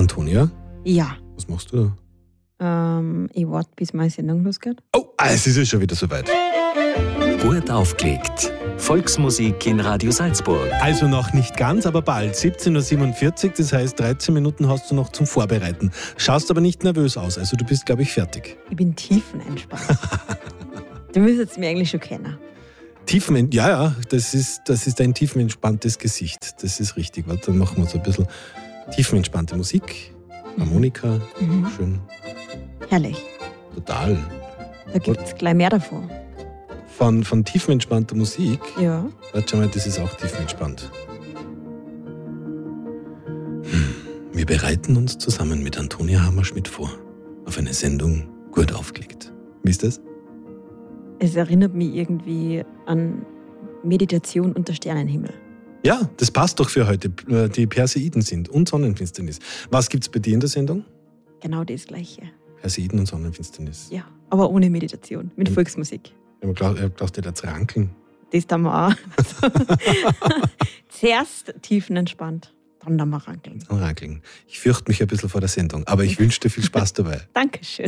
Antonia? Ja. Was machst du da? Ich warte, bis meine Sendung losgeht. Oh, es ist ja schon wieder soweit. Gut aufgelegt. Volksmusik in Radio Salzburg. Also noch nicht ganz, aber bald. 17.47 Uhr, das heißt 13 Minuten hast du noch zum Vorbereiten. Schaust aber nicht nervös aus, also du bist, glaube ich, fertig. Ich bin tiefenentspannt. Du müsstest mich eigentlich schon kennen. Ja, das ist ein tiefenentspanntes Gesicht. Das ist richtig. Warte, dann machen wir so ein bisschen tiefenentspannte Musik. Harmonika, schön. Herrlich. Total. Da gibt es gleich mehr davon. Von tiefenentspannter Musik? Ja. Warte mal, das ist auch tiefenentspannt. Wir bereiten uns zusammen mit Antonia Hammerschmidt vor auf eine Sendung gut aufgelegt. Wie ist das? Es erinnert mich irgendwie an Meditation unter Sternenhimmel. Ja, das passt doch für heute. Die Perseiden sind und Sonnenfinsternis. Was gibt's bei dir in der Sendung? Genau das Gleiche. Perseiden und Sonnenfinsternis. Ja, aber ohne Meditation, mit Volksmusik. Ich habe gedacht, ihr da rankeln. Das tun wir auch. Zuerst tiefenentspannt, dann wir rankeln. Dann rankeln. Ich fürchte mich ein bisschen vor der Sendung, aber ich wünsche dir viel Spaß dabei. Dankeschön.